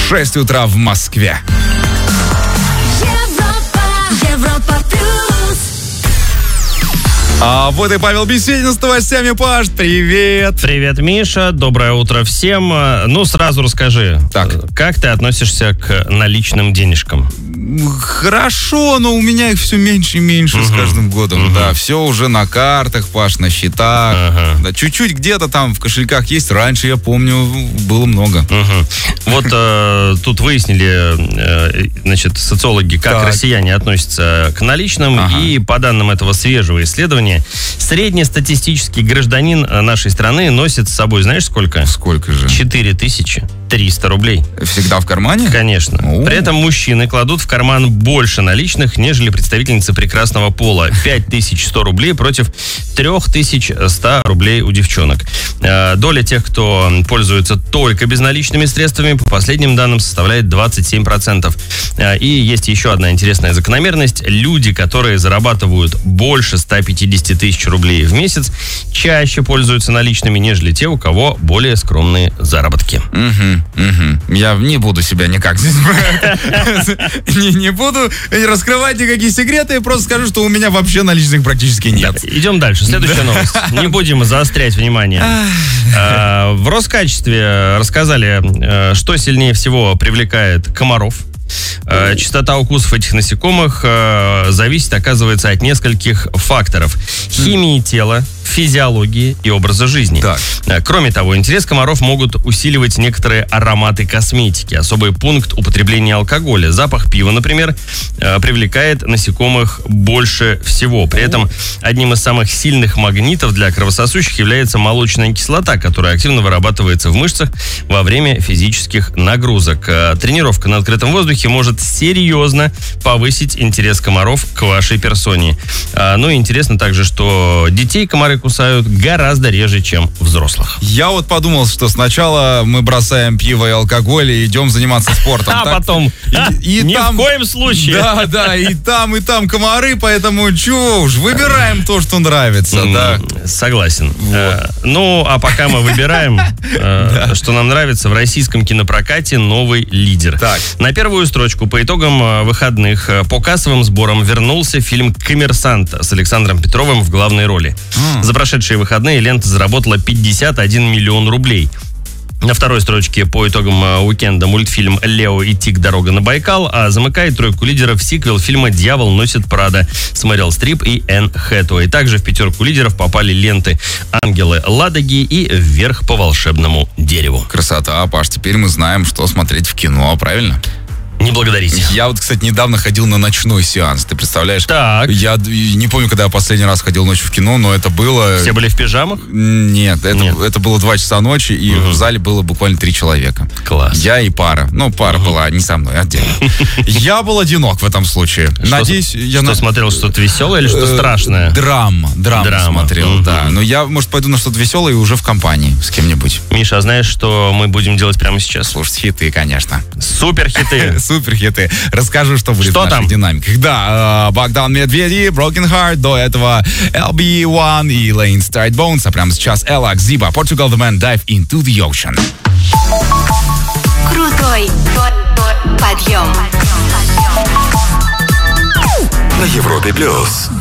6 утра в Москве. Европа плюс. А вот и Павел Беседин с новостями. Паш, привет. Привет, Миша. Доброе утро всем. Ну, сразу расскажи, как ты относишься к наличным денежкам? Хорошо, но у меня их все меньше и меньше с каждым годом. Да, все уже на картах, Паш, на счетах. Да, чуть-чуть где-то там в кошельках есть. Раньше, я помню, было много. Вот тут выяснили, значит, социологи, как россияне относятся к наличным. И по данным этого свежего исследования, среднестатистический гражданин нашей страны носит с собой, знаешь, сколько? Сколько же? 4300 рублей. Всегда в кармане? Конечно. При этом мужчины кладут в карман больше наличных, нежели представительницы прекрасного пола. 5100 рублей против 3100 рублей у девчонок. Доля тех, кто пользуется только безналичными средствами, по последним данным, составляет 27%. И есть еще одна интересная закономерность. Люди, которые зарабатывают больше 150 тысяч рублей в месяц, чаще пользуются наличными, нежели те, у кого более скромные заработки. Я не буду себя никак здесь... Не буду раскрывать никакие секреты, я просто скажу, что у меня вообще наличных практически нет. Идем дальше. Следующая новость. Не будем заострять внимание. В Роскачестве рассказали, что сильнее всего привлекает комаров. Частота укусов этих насекомых зависит, оказывается, от нескольких факторов: химии тела, физиологии и образа жизни. Кроме того, интерес комаров могут усиливать некоторые ароматы косметики. Особый пункт — употребления алкоголя. Запах пива, например, привлекает насекомых больше всего. При этом одним из самых сильных магнитов для кровососущих является молочная кислота, которая активно вырабатывается в мышцах во время физических нагрузок. Тренировка на открытом воздухе может серьезно повысить интерес комаров к вашей персоне. Ну и интересно также, что детей комары кусают гораздо реже, чем взрослых. Я вот подумал, что сначала мы бросаем пиво и алкоголь и идем заниматься спортом. А потом ни в коем случае. Да, и там комары, поэтому чего уж, выбираем то, что нравится. Согласен. Ну, а пока мы выбираем, что нам нравится, в российском кинопрокате новый лидер. На первую строчку по итогам выходных по кассовым сборам вернулся фильм «Коммерсант» с Александром Петровым в главной роли. За прошедшие выходные лента заработала 51 миллион рублей. На второй строчке по итогам уикенда мультфильм «Лео и Тиг. Дорога на Байкал», а замыкает тройку лидеров сиквел фильма «Дьявол носит Прада» с Мэрил Стрип и Энн Хэтэуэй. Также в пятерку лидеров попали ленты «Ангелы Ладоги» и «Вверх по волшебному дереву». Красота, Паш, теперь мы знаем, что смотреть в кино, правильно? Не благодарите. Я вот, кстати, недавно ходил на ночной сеанс, ты представляешь? Так. Я не помню, когда я последний раз ходил ночью в кино, но это было... Все были в пижамах? Нет, это было 2 часа ночи, и в зале было буквально 3 человека. Класс. Я и пара. Ну, пара была не со мной, отдельно. Я был одинок в этом случае. Надеюсь, я... Что смотрел, что-то веселое или что страшное? Драму смотрел, да. Но я, может, пойду на что-то веселое и уже в компании с кем-нибудь. Миша, а знаешь, что мы будем делать прямо сейчас? Слушать хиты, конечно. Супер хиты. Супер хиты. Расскажу, что будет в наших динамиках. Да, Богдан Медведев, Broken Heart, до этого LB1 и Lane Straight Bones, а прямо сейчас Ella, Ziba, Portugal The Man, Dive Into The Ocean. Крутой подъем. На Европе Плюс.